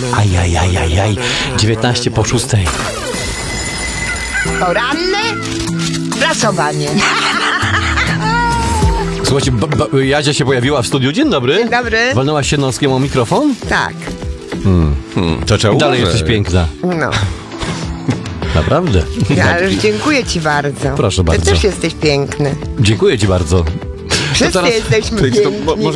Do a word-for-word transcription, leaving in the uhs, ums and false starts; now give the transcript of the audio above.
Ajajajajaj, dziewiętnaście po szóstej. Poranne prasowanie. Słuchajcie, ba- ba- Jadzia się pojawiła w studiu. Dzień dobry. Dzień dobry. Walnęłaś się noskiem o mikrofon? Tak, Hmm. To trzeba Dalej uważać. jesteś piękna. no. Naprawdę. Ale dziękuję ci bardzo. Proszę Ty bardzo. też jesteś piękny. Dziękuję ci bardzo. Wszyscy teraz- jesteśmy To- to- piękni. mo- może